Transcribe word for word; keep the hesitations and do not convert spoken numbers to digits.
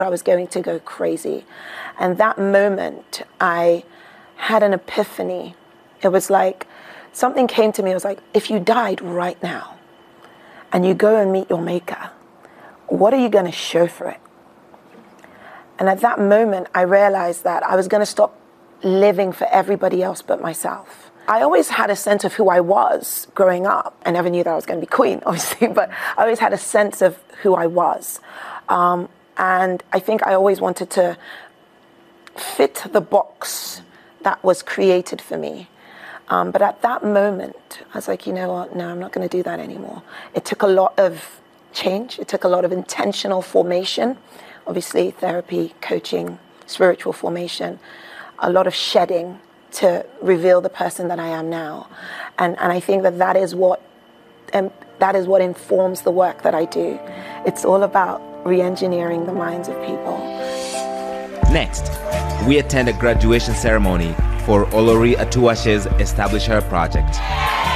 I was going to go crazy. And that moment, I had an epiphany. It was like something came to me. It was like, if you died right now and you go and meet your maker, what are you going to show for it? And at that moment, I realized that I was going to stop living for everybody else but myself. I always had a sense of who I was growing up. I never knew that I was going to be queen, obviously, but I always had a sense of who I was. Um, and I think I always wanted to fit the box that was created for me. Um, but at that moment, I was like, you know what? No, I'm not going to do that anymore. It took a lot of change. It took a lot of intentional formation. Obviously, therapy, coaching, spiritual formation, a lot of shedding to reveal the person that I am now. And, and I think that that is what, um, that is what informs the work that I do. It's all about re-engineering the minds of people. Next, we attend a graduation ceremony for Olori Atuashe's Establish Her project.